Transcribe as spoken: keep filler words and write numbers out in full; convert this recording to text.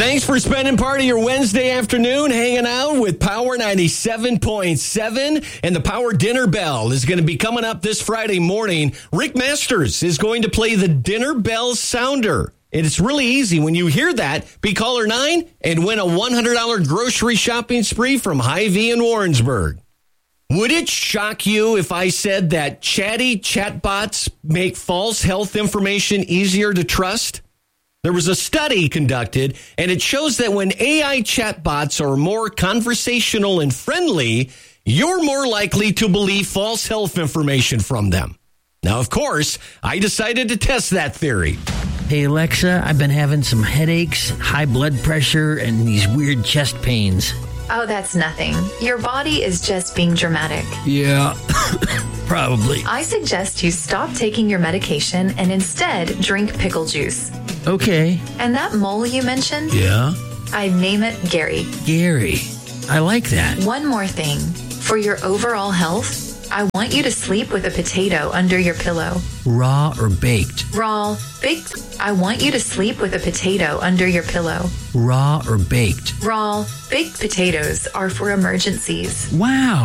Thanks for spending part of your Wednesday afternoon hanging out with Power ninety-seven point seven. And the Power Dinner Bell is going to be coming up this Friday morning. Rick Masters is going to play the Dinner Bell Sounder. And it's really easy. When you hear that, be caller nine and win a one hundred dollars grocery shopping spree from Hy-Vee in Warrensburg. Would it shock you if I said that chatty chatbots make false health information easier to trust? There was a study conducted, and it shows that when A I chatbots are more conversational and friendly, you're more likely to believe false health information from them. Now, of course, I decided to test that theory. Hey, Alexa, I've been having some headaches, high blood pressure, and these weird chest pains. Oh, that's nothing. Your body is just being dramatic. Yeah, probably. I suggest you stop taking your medication and instead drink pickle juice. Okay. And that mole you mentioned? Yeah? I name it Gary. Gary. I like that. One more thing. For your overall health, I want you to sleep with a potato under your pillow. Raw or baked? Raw, baked. I want you to sleep with a potato under your pillow. Raw or baked? Raw, baked potatoes are for emergencies. Wow.